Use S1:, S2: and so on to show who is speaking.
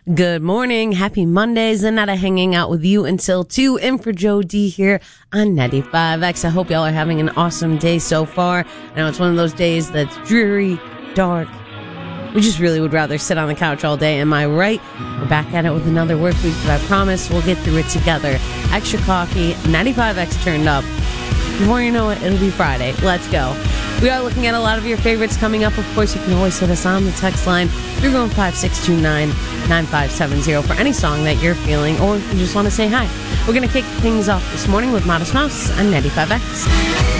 S1: Good morning. Happy Mondays. Annetta hanging out with you until 2. In for Joe D here on 95X. I hope y'all are having an awesome day so far. I know it's one of those days that's dreary, dark. We just really would rather sit on the couch all day. Am I right? We're back at it with another work week, but I promise we'll get through it together. Extra coffee, 95X turned up. Before you know it, it'll be Friday. Let's go. We are looking at a lot of your favorites coming up. Of course, you can always hit us on the text line 315-629-9570 for any song that you're feeling, or if you just want to say hi. We're going to kick things off this morning with Modest Mouse on 95X.